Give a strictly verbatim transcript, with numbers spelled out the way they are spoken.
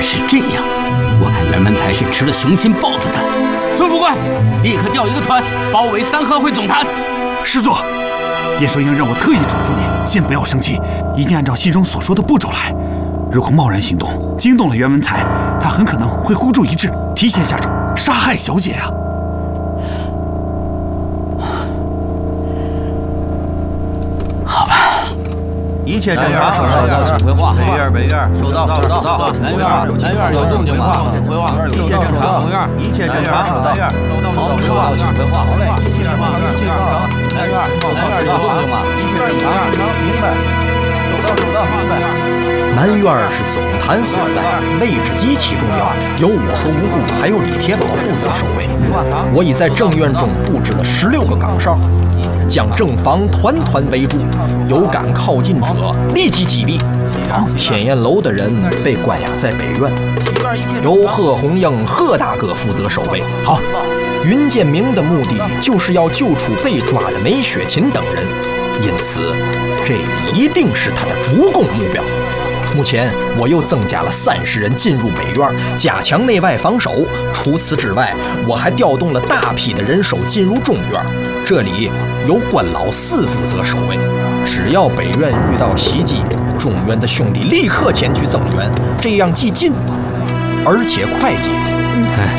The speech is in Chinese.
是这样，我看袁文才是吃了雄心豹子胆。孙副官，立刻调一个团包围三合会总坛。 师座，叶寿英让我特意嘱咐你，先不要生气，一定按照信中所说的步骤来。如果贸然行动，惊动了袁文才，他很可能会孤注一掷，提前下手杀害小姐啊！ 好吧， 一切正常，收到，请回话。北院，北院，收到，收到。南院，南院有动静吗？请回话。一切正常，一切正常，收到。好，收到，请回话。好嘞，一切正常，一切正常。南院，南院有动静吗？一切正常，明白。收到，收到，明白。 南院是总坛所在，位置极其重要，由我和吴故还有李铁宝负责守卫。我已在正院中布置了十六个岗哨，将正房团团围住，有敢靠近者立即击毙。天焰楼的人被关押在北院，由贺红英贺大哥负责守卫。好，云建明的目的就是要救出被抓的梅雪琴等人，因此这里一定是他的主攻目标。目前我又增加了三十人进入北院，加强内外防守。除此之外，我还调动了大批的人手进入中院，这里由关老四负责守卫。只要北院遇到袭击，中院的兄弟立刻前去增援，这样既近而且快捷。 哎，